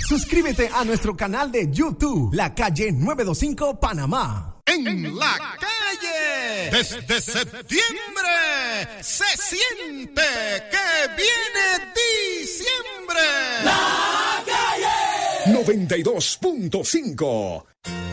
Suscríbete a nuestro canal de YouTube, La Calle 925 Panamá. En la calle, desde septiembre, se siente que viene diciembre. La Calle 92.5